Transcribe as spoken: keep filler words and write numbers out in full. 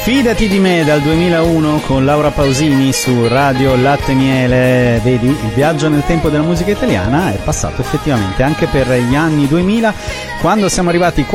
Fidati di me dal duemilauno con Laura Pausini su Radio Latte Miele. Vedi, il viaggio nel tempo della musica italiana è passato effettivamente anche per gli anni duemila, quando siamo arrivati